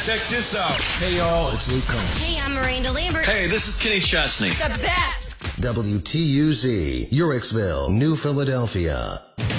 Check this out. Hey, y'all, it's Luke Combs. Hey, I'm Miranda Lambert. Hey, this is Kenny Chesney. The best. WTUZ, Uricksville, New Philadelphia.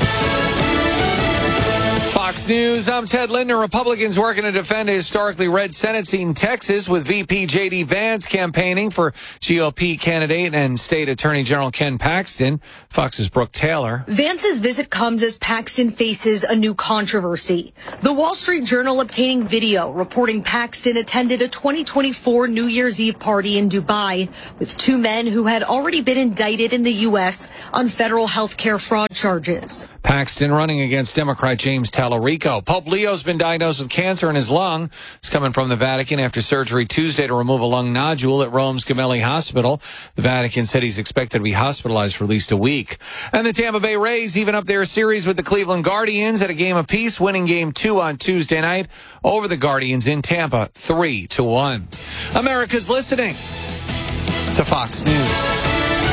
Fox News, I'm Ted Linder. Republicans working to defend a historically red Senate seat in Texas with VP J.D. Vance campaigning for GOP candidate and State Attorney General Ken Paxton. Fox's Brooke Taylor. Vance's visit comes as Paxton faces a new controversy. The Wall Street Journal obtaining video reporting Paxton attended a 2024 New Year's Eve party in Dubai with two men who had already been indicted in the U.S. on federal health care fraud charges. Paxton running against Democrat James Tallarico. Pope Leo's been diagnosed with cancer in his lung. It's coming from the Vatican after surgery Tuesday to remove a lung nodule at Rome's Gemelli Hospital. The Vatican said he's expected to be hospitalized for at least a week. And the Tampa Bay Rays even up their series with the Cleveland Guardians at a game apiece, winning Game 2 on Tuesday night over the Guardians in Tampa, 3-1. America's listening to Fox News.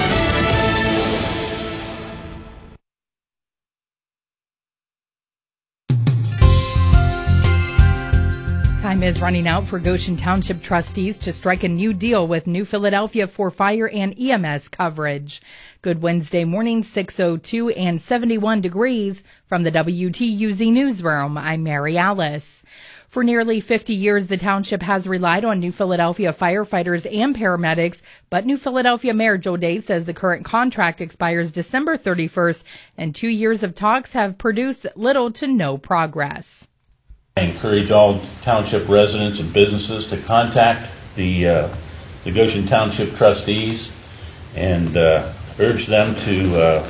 Time is running out for Goshen Township trustees to strike a new deal with New Philadelphia for fire and EMS coverage. Good Wednesday morning, 6:02 and 71 degrees from the WTUZ newsroom. I'm Mary Alice. For nearly 50 years, the township has relied on New Philadelphia firefighters and paramedics, but New Philadelphia Mayor Joe Day says the current contract expires December 31st, and 2 years of talks have produced little to no progress. I encourage all township residents and businesses to contact the Goshen Township trustees and urge them to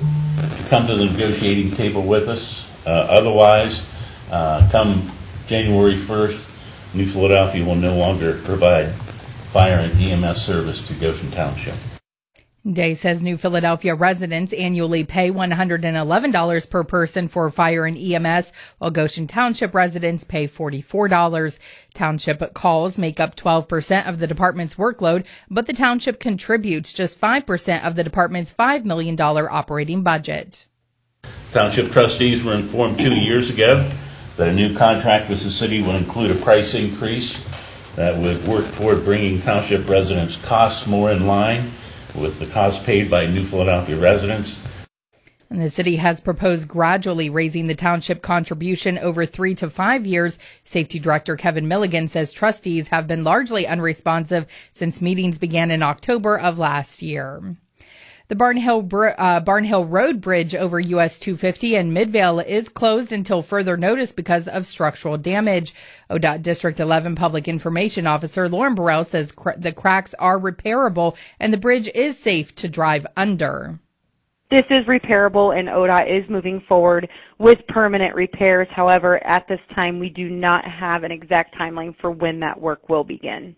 come to the negotiating table with us. Otherwise, come January 1st, New Philadelphia will no longer provide fire and EMS service to Goshen Township. Day says New Philadelphia residents annually pay $111 per person for fire and EMS, while Goshen Township residents pay $44. Township calls make up 12% of the department's workload, but the township contributes just 5% of the department's $5 million operating budget. Township trustees were informed 2 years ago that a new contract with the city would include a price increase that would work toward bringing township residents' costs more in line with the cost paid by New Philadelphia residents. And the city has proposed gradually raising the township contribution over 3 to 5 years. Safety Director Kevin Milligan says trustees have been largely unresponsive since meetings began in October of last year. The Barnhill Road Bridge over US 250 in Midvale is closed until further notice because of structural damage. ODOT District 11 Public Information Officer Lauren Burrell says the cracks are repairable and the bridge is safe to drive under. This is repairable and ODOT is moving forward with permanent repairs. However, at this time, we do not have an exact timeline for when that work will begin.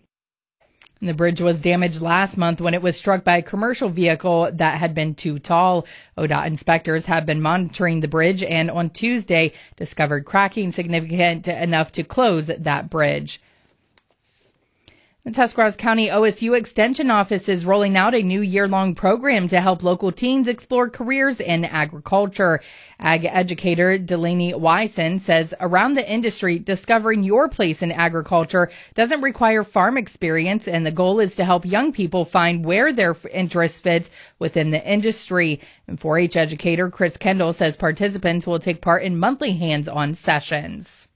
The bridge was damaged last month when it was struck by a commercial vehicle that had been too tall. ODOT inspectors have been monitoring the bridge and on Tuesday discovered cracking significant enough to close that bridge. The Tuscarawas County OSU Extension Office is rolling out a new year-long program to help local teens explore careers in agriculture. Ag educator Delaney Wyson says around the industry, discovering your place in agriculture doesn't require farm experience, and the goal is to help young people find where their interest fits within the industry. And 4-H educator Chris Kendall says participants will take part in monthly hands-on sessions.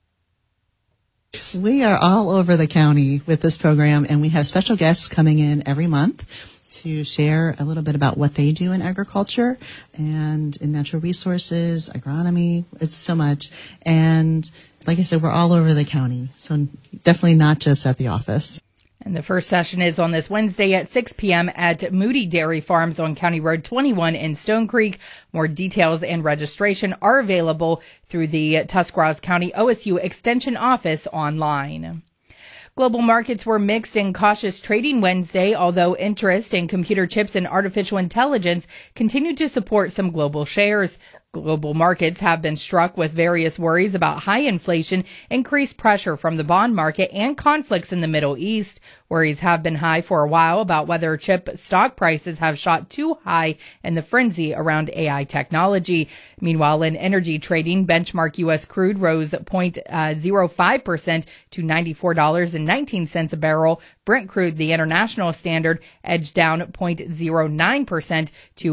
We are all over the county with this program, and we have special guests coming in every month to share a little bit about what they do in agriculture and in natural resources, agronomy. It's so much. And like I said, we're all over the county, so definitely not just at the office. And the first session is on this Wednesday at 6 p.m. at Moody Dairy Farms on County Road 21 in Stone Creek. More details and registration are available through the Tuscarawas County OSU Extension Office online. Global markets were mixed and cautious trading Wednesday, although interest in computer chips and artificial intelligence continued to support some global shares. Global markets have been struck with various worries about high inflation, increased pressure from the bond market, and conflicts in the Middle East. Worries have been high for a while about whether chip stock prices have shot too high in the frenzy around AI technology. Meanwhile, in energy trading, benchmark U.S. crude rose 0.05% to $94.19 a barrel. Brent crude, the international standard, edged down 0.09% to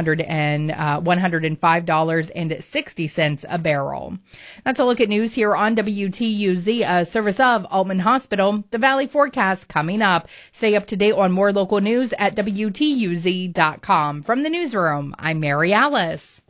$105.60 a barrel. That's a look at news here on WTUZ, a service of Altman Hospital. The Valley forecast coming up. Stay up to date on more local news at WTUZ.com. From the newsroom, I'm Mary Alice.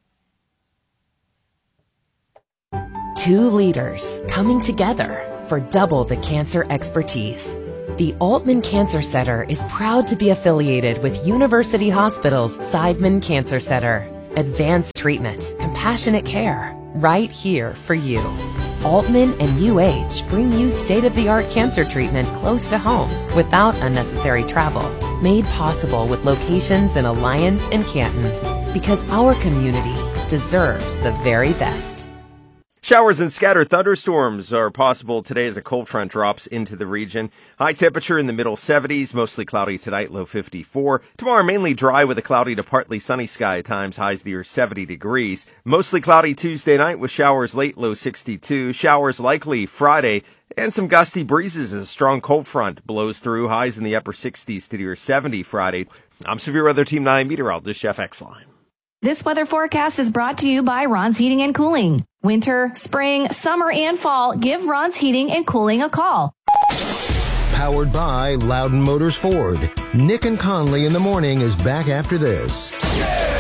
Two leaders coming together for double the cancer expertise. The Altman Cancer Center is proud to be affiliated with University Hospital's Seidman Cancer Center. Advanced treatment, compassionate care, right here for you. Altman and UH bring you state-of-the-art cancer treatment close to home without unnecessary travel. Made possible with locations in Alliance and Canton. Because our community deserves the very best. Showers and scattered thunderstorms are possible today as a cold front drops into the region. High temperature in the middle 70s, mostly cloudy tonight, low 54. Tomorrow mainly dry with a cloudy to partly sunny sky at times, highs near 70 degrees. Mostly cloudy Tuesday night with showers late, low 62. Showers likely Friday and some gusty breezes as a strong cold front blows through, highs in the upper 60s to near 70 Friday. I'm Severe Weather Team 9 meteorologist Jeff Exline. This weather forecast is brought to you by Ron's Heating and Cooling. Winter, spring, summer, and fall, give Ron's Heating and Cooling a call. Powered by Loudon Motors Ford. Nick and Conley in the morning is back after this.